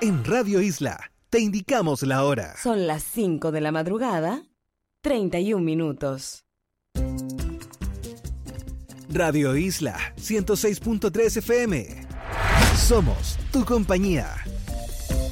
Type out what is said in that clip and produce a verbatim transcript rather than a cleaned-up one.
En Radio Isla te indicamos la hora. Son las cinco de la madrugada, treinta y un minutos. Radio Isla ciento seis punto tres F M. Somos tu compañía.